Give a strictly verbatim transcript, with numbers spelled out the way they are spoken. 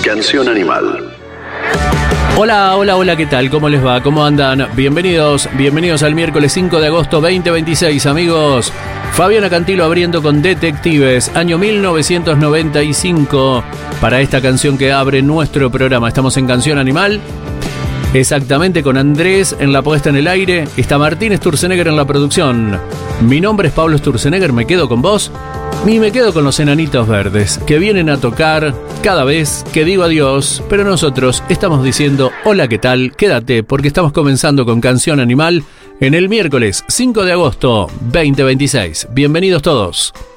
Canción Animal. Hola, hola, hola, ¿qué tal? ¿Cómo les va? ¿Cómo andan? Bienvenidos, bienvenidos al miércoles cinco de agosto veinte veintiséis, amigos. Fabiana Cantilo abriendo con Detectives, año mil novecientos noventa y cinco, para esta canción que abre nuestro programa. Estamos en Canción Animal, exactamente, con Andrés en la puesta en el aire. Está Martín Sturzenegger en la producción. Mi nombre es Pablo Sturzenegger, me quedo con vos. Y me quedo con los enanitos verdes, que vienen a tocar cada vez que digo adiós, pero nosotros estamos diciendo hola, ¿qué tal? Quédate, porque estamos comenzando con Canción Animal en el miércoles cinco de agosto veinte veintiséis. Bienvenidos todos.